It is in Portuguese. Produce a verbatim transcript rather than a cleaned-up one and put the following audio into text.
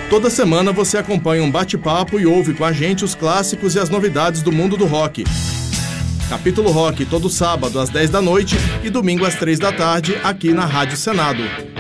Toda semana você acompanha um bate-papo e ouve com a gente os clássicos e as novidades do mundo do rock. Capítulo Rock, todo sábado às dez da noite e domingo às três da tarde, aqui na Rádio Senado.